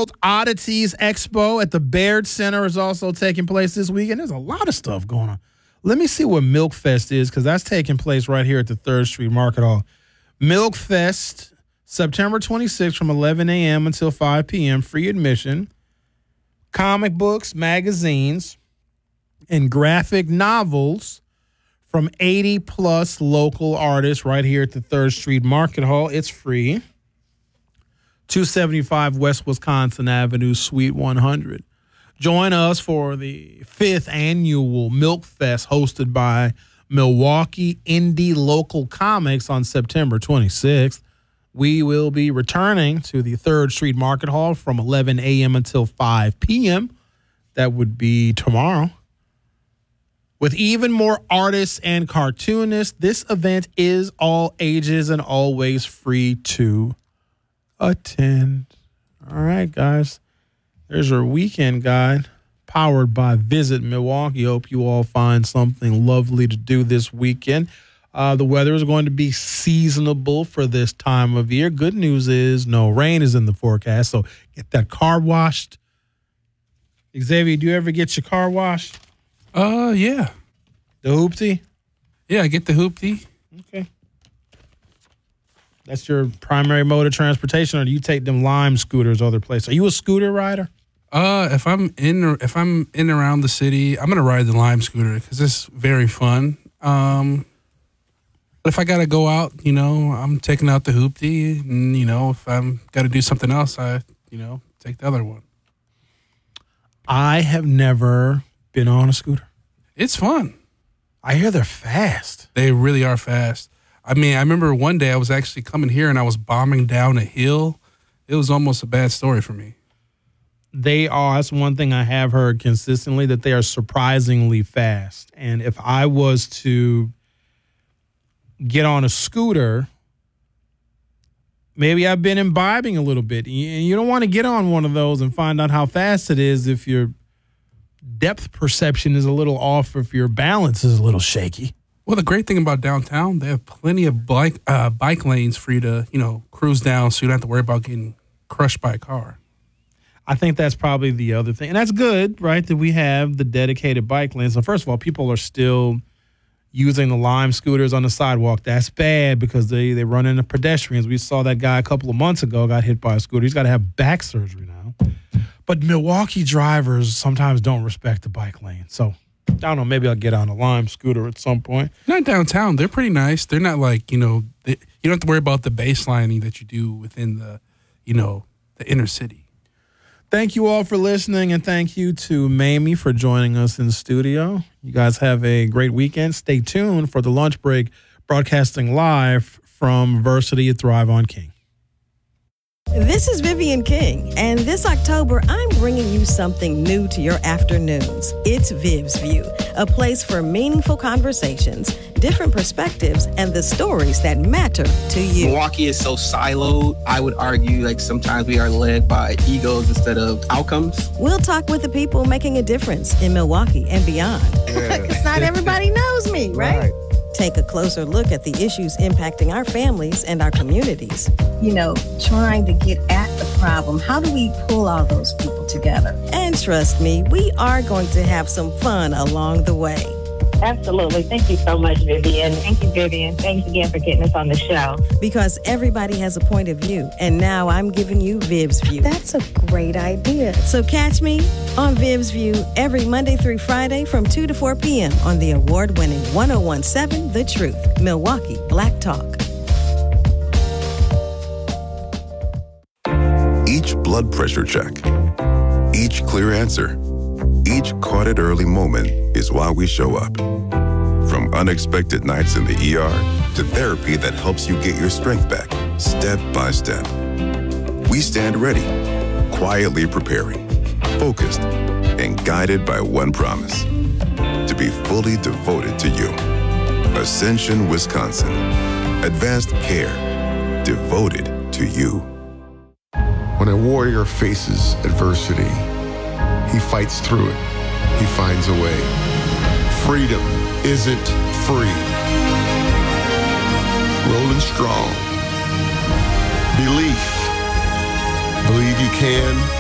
World Oddities Expo at the Baird Center is also taking place this weekend. There's a lot of stuff going on. Let me see what Milk Fest is, because that's taking place right here at the 3rd Street Market Hall. Milk Fest, September 26th from 11 a.m. until 5 p.m., free admission. Comic books, magazines, and graphic novels from 80-plus local artists right here at the 3rd Street Market Hall. It's free. 275 West Wisconsin Avenue, Suite 100. Join us for the 5th annual Milk Fest hosted by Milwaukee Indie Local Comics on September 26th. We will be returning to the 3rd Street Market Hall from 11 a.m. until 5 p.m. That would be tomorrow. With even more artists and cartoonists, this event is all ages and always free to attend. All right, guys. There's our weekend guide powered by Visit Milwaukee. Hope you all find something lovely to do this weekend. The weather is going to be seasonable for this time of year. Good news is no rain is in the forecast, so get that car washed. Xavier, do you ever get your car washed? Yeah. The hoopty? Yeah, I get the hoopty. Okay. That's your primary mode of transportation, or do you take them Lime scooters other places? Are you a scooter rider? If I'm in around the city, I'm gonna ride the Lime scooter because it's very fun. But if I gotta go out, I'm taking out the hoopty, and if I'm gotta do something else, I take the other one. I have never been on a scooter. It's fun. I hear they're fast. They really are fast. I mean, I remember one day I was actually coming here and I was bombing down a hill. It was almost a bad story for me. They are. That's one thing I have heard consistently, that they are surprisingly fast. And if I was to get on a scooter, maybe I've been imbibing a little bit. And you don't want to get on one of those and find out how fast it is if your depth perception is a little off, if your balance is a little shaky. Well, the great thing about downtown, they have plenty of bike lanes for you to, cruise down so you don't have to worry about getting crushed by a car. I think that's probably the other thing. And that's good, right, that we have the dedicated bike lanes. So first of all, people are still using the Lime scooters on the sidewalk. That's bad because they run into pedestrians. We saw that guy a couple of months ago got hit by a scooter. He's got to have back surgery now. But Milwaukee drivers sometimes don't respect the bike lane. So I don't know, maybe I'll get on a Lime scooter at some point. Not downtown. They're pretty nice. They're not like, you don't have to worry about the baselining that you do within the inner city. Thank you all for listening, and thank you to Mamie for joining us in the studio. You guys have a great weekend. Stay tuned for the lunch break, broadcasting live from Versity at Thrive on King. This is Vivian King, and this October, I'm bringing you something new to your afternoons. It's Viv's View, a place for meaningful conversations, different perspectives, and the stories that matter to you. Milwaukee is so siloed. I would argue sometimes we are led by egos instead of outcomes. We'll talk with the people making a difference in Milwaukee and beyond. Because not everybody knows me, right? Take a closer look at the issues impacting our families and our communities. Trying to get at the problem. How do we pull all those people together? And trust me, we are going to have some fun along the way. Absolutely. Thank you so much, Vivian. Thank you, Vivian. Thanks again for getting us on the show. Because everybody has a point of view, and now I'm giving you Viv's View. That's a great idea. So catch me on Viv's View every Monday through Friday from 2 to 4 p.m. on the award-winning 101.7 The Truth, Milwaukee Black Talk. Each blood pressure check, each clear answer, each caught it early moment is why we show up. From unexpected nights in the ER to therapy that helps you get your strength back, step by step. We stand ready, quietly preparing, focused, and guided by one promise: to be fully devoted to you. Ascension, Wisconsin. Advanced care. Devoted to you. When a warrior faces adversity, he fights through it. He finds a way. Freedom isn't free. Rolling strong. Belief. Believe you can.